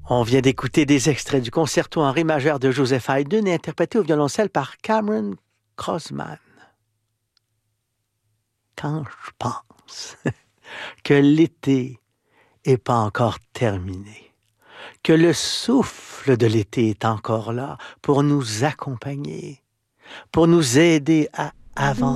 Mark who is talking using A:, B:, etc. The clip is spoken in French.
A: On vient d'écouter des extraits du concerto en ré majeur de Joseph Haydn, interprété au violoncelle par Cameron Crossman. Quand je pense que l'été n'est pas encore terminé, que le souffle de l'été est encore là pour nous accompagner, pour nous aider à avancer,